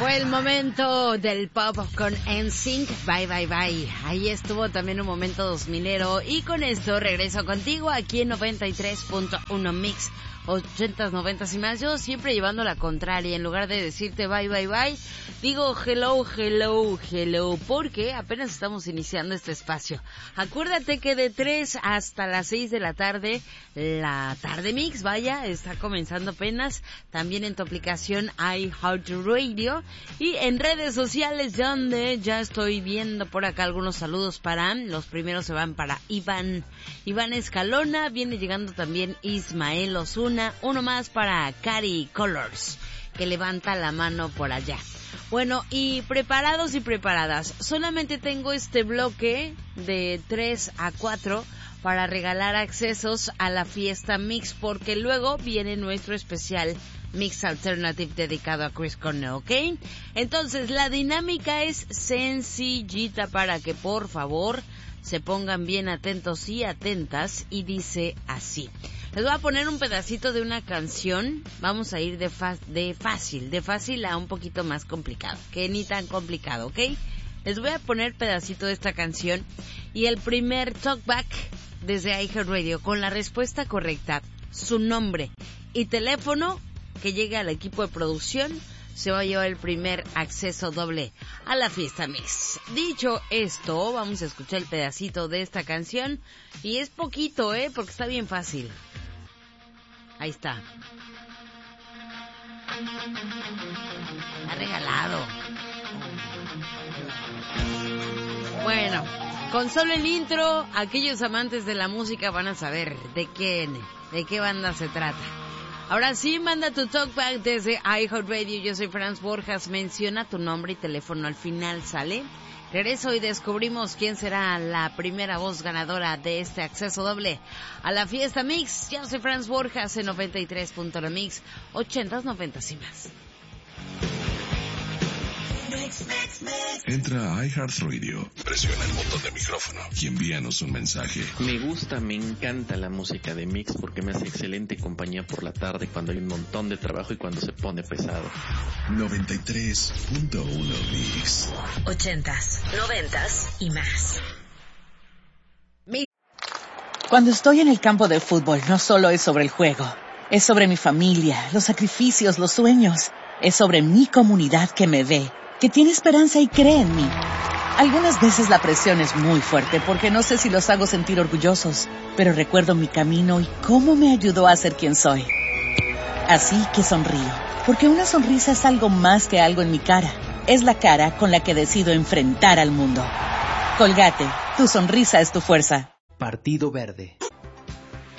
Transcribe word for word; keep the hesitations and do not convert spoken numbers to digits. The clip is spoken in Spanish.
Fue el momento del pop con N Sync, bye bye bye. Ahí estuvo también un momento dos milero y con esto regreso contigo aquí en noventa y tres punto uno Mix, ochentas, noventas y más. Yo siempre llevando la contraria, en lugar de decirte bye bye bye, digo hello, hello, hello, porque apenas estamos iniciando este espacio. Acuérdate que de tres hasta las seis de la tarde, la tarde mix, vaya, está comenzando apenas, también en tu aplicación iHeartRadio y en redes sociales, donde ya estoy viendo por acá algunos saludos para, los primeros se van para Iván, Iván Escalona, viene llegando también Ismael Osuna, uno más para Cari Colors, que levanta la mano por allá. Bueno, y preparados y preparadas, solamente tengo este bloque de tres a cuatro para regalar accesos a la fiesta mix, porque luego viene nuestro especial Mix Alternative dedicado a Chris Cornell, ¿ok? Entonces, la dinámica es sencillita para que por favor se pongan bien atentos y atentas, y dice así. Les voy a poner un pedacito de una canción, vamos a ir de, fa- de fácil, de fácil a un poquito más complicado, que ni tan complicado, ¿ok? Les voy a poner pedacito de esta canción y el primer talkback desde iHeartRadio con la respuesta correcta, su nombre y teléfono, que llegue al equipo de producción, se va a llevar el primer acceso doble a la fiesta mix. Dicho esto, vamos a escuchar el pedacito de esta canción y es poquito, ¿eh? Porque está bien fácil. Ahí está. Está regalado. Bueno, con solo el intro, aquellos amantes de la música van a saber de qué, de qué banda se trata. Ahora sí, manda tu talkback desde iHeartRadio. Yo soy Franz Borjas. Menciona tu nombre y teléfono al final, ¿sale? Regreso y descubrimos quién será la primera voz ganadora de este acceso doble a la fiesta mix. Yo soy Franz Borjas en noventa y tres punto uno Mix, ochentas, noventas y más. Entra a iHeartRadio, presiona el botón de micrófono y envíanos un mensaje. Me gusta, me encanta la música de Mix porque me hace excelente compañía por la tarde cuando hay un montón de trabajo y cuando se pone pesado. noventa y tres punto uno Mix. Ochentas, noventas y más. Cuando estoy en el campo de fútbol, no solo es sobre el juego. Es sobre mi familia, los sacrificios, los sueños. Es sobre mi comunidad que me ve, que tiene esperanza y cree en mí. Algunas veces la presión es muy fuerte porque no sé si los hago sentir orgullosos, pero recuerdo mi camino y cómo me ayudó a ser quien soy. Así que sonrío, porque una sonrisa es algo más que algo en mi cara. Es la cara con la que decido enfrentar al mundo. Colgate, tu sonrisa es tu fuerza. Partido Verde.